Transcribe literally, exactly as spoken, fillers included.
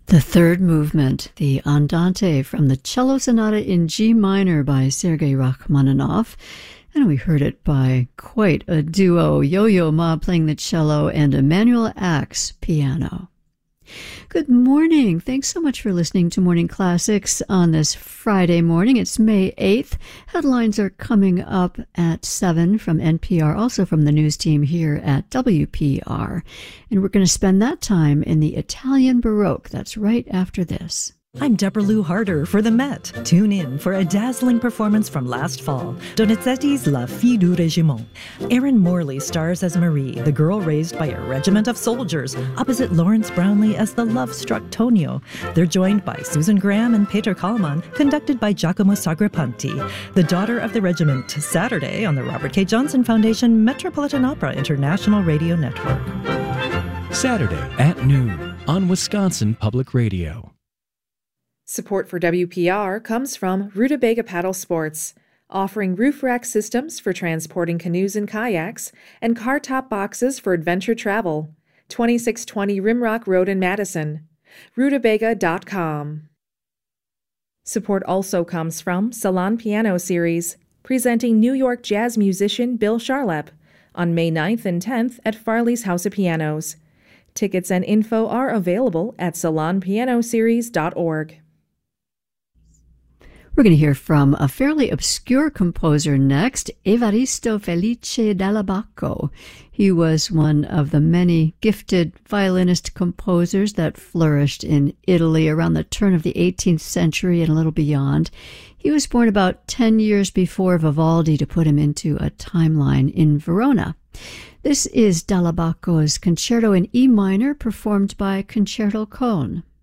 The third movement, the Andante from the Cello Sonata in G minor by Sergei Rachmaninoff. And we heard it by quite a duo, Yo-Yo Ma playing the cello and Emanuel Axe piano. Good morning. Thanks so much for listening to Morning Classics on this Friday morning. It's May eighth. Headlines are coming up at seven from N P R, also from the news team here at W P R. And we're going to spend that time in the Italian Baroque. That's right after this. I'm Deborah Lou Harder for the Met. Tune in for a dazzling performance from last fall, Donizetti's La Fille du Régiment. Erin Morley stars as Marie, the girl raised by a regiment of soldiers, opposite Lawrence Brownlee as the love-struck Tonio. They're joined by Susan Graham and Peter Kallman, conducted by Giacomo Sagrapanti. The Daughter of the Regiment, Saturday on the Robert K. Johnson Foundation Metropolitan Opera International Radio Network. Saturday at noon on Wisconsin Public Radio. Support for W P R comes from Rutabaga Paddle Sports, offering roof rack systems for transporting canoes and kayaks and car top boxes for adventure travel. twenty-six twenty Rimrock Road in Madison. Rutabaga dot com. Support also comes from Salon Piano Series, presenting New York jazz musician Bill Charlap on May ninth and tenth at Farley's House of Pianos. Tickets and info are available at salon piano series dot org. We're going to hear from a fairly obscure composer next, Evaristo Felice Dalla Bacco. He was one of the many gifted violinist composers that flourished in Italy around the turn of the eighteenth century and a little beyond. He was born about ten years before Vivaldi to put him into a timeline in Verona. This is Dalla Bacco's Concerto in E minor, performed by Concerto Cone.